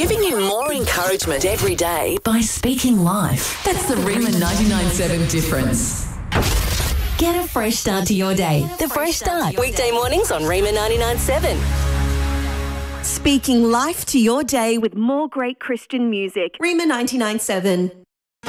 Giving you more encouragement every day by speaking life. That's the Rima 99.7 difference. Get a fresh start to your day. The Fresh Start. Weekday mornings on Rima 99.7. Speaking life to your day with more great Christian music. Rima 99.7.